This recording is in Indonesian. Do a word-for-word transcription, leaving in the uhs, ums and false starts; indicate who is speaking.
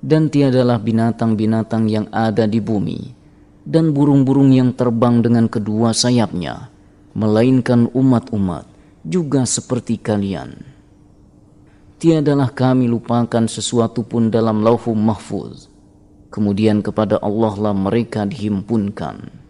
Speaker 1: Dan tiadalah binatang-binatang yang ada di bumi dan burung-burung yang terbang dengan kedua sayapnya, melainkan umat-umat juga seperti kalian. Tiadalah kami lupakan sesuatu pun dalam Lauhul Mahfuz. Kemudian kepada Allah lah mereka dihimpunkan.